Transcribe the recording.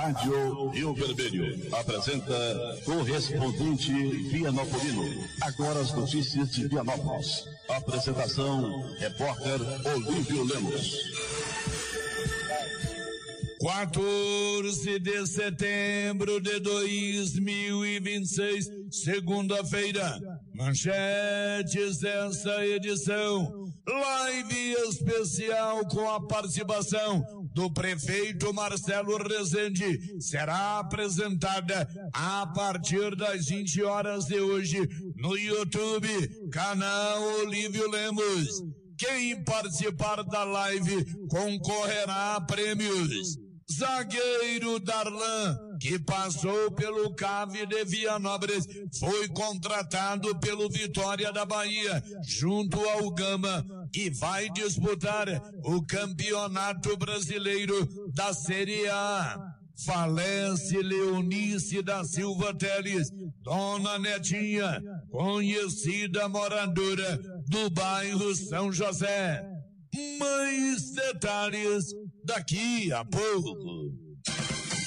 Rádio Rio Vermelho apresenta Correspondente Vianopolino. Agora as notícias de Vianópolis. Apresentação, repórter Olívio Lemos. 14 de setembro de 2026, segunda-feira. Manchetes desta edição. Live especial com a participação do prefeito Marcelo Rezende será apresentada a partir das 20 horas de hoje no YouTube, canal Olívio Lemos. Quem participar da live concorrerá a prêmios. Zagueiro Darlan, que passou pelo CAV de Vianópolis, foi contratado pelo Vitória da Bahia, junto ao Gama, e vai disputar o Campeonato Brasileiro da Série A. Falece Leonice da Silva Teles, Dona Netinha, conhecida moradora do bairro São José. Mais detalhes daqui a pouco.